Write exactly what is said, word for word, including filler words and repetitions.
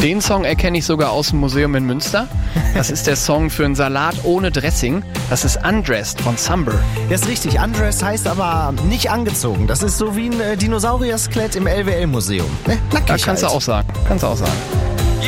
Den Song erkenne ich sogar aus dem Museum in Münster. Das ist der Song für einen Salat ohne Dressing. Das ist Undressed von Sumber. Das ist richtig. Undressed heißt aber nicht angezogen. Das ist so wie ein äh, Dinosaurier-Skelett im L W L-Museum. Ne? Nackig Ja, kannst halt. du auch sagen. Kannst du auch sagen.